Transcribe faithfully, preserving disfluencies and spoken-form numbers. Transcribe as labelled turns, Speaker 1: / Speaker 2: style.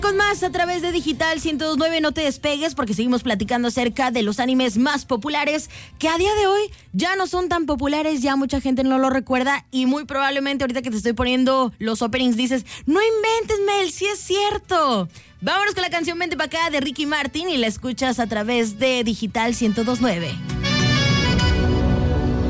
Speaker 1: Con más a través de Digital ciento dos punto nueve, no te despegues porque seguimos platicando acerca de los animes más populares que a día de hoy ya no son tan populares, ya mucha gente no lo recuerda y muy probablemente ahorita que te estoy poniendo los openings dices, no inventes, Mel, sí es cierto. Vámonos con la canción Vente pa' acá de Ricky Martin y la escuchas a través de Digital ciento dos punto nueve.